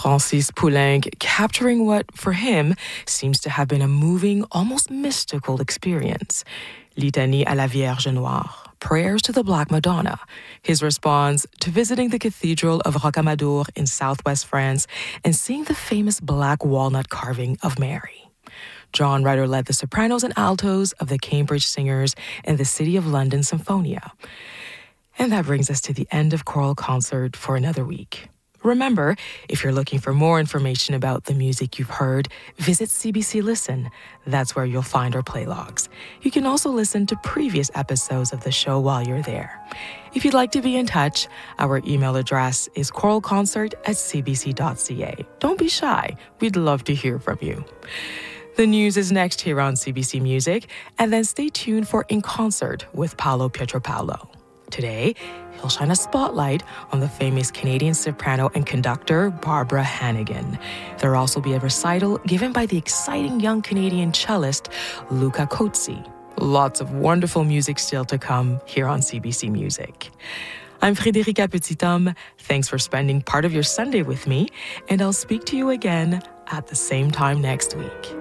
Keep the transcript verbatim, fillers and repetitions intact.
Francis Poulenc capturing what, for him, seems to have been a moving, almost mystical experience. Litanie à la Vierge Noire, prayers to the Black Madonna. His response to visiting the Cathedral of Rocamadour in southwest France and seeing the famous black walnut carving of Mary. John Rutter led the sopranos and altos of the Cambridge Singers and the City of London Symphonia. And that brings us to the end of Choral Concert for another week. Remember, if you're looking for more information about the music you've heard, visit C B C Listen. That's where you'll find our play logs. You can also listen to previous episodes of the show while you're there. If you'd like to be in touch, our email address is choralconcert at c b c dot c a. Don't be shy. We'd love to hear from you. The news is next here on C B C Music, and then stay tuned for In Concert with Paolo Pietropaulo. Today, he'll shine a spotlight on the famous Canadian soprano and conductor Barbara Hannigan. There'll also be a recital given by the exciting young Canadian cellist Luca Cozzi. Lots of wonderful music still to come here on C B C Music. I'm Frédérica Petithomme. Thanks for spending part of your Sunday with me, and I'll speak to you again at the same time next week.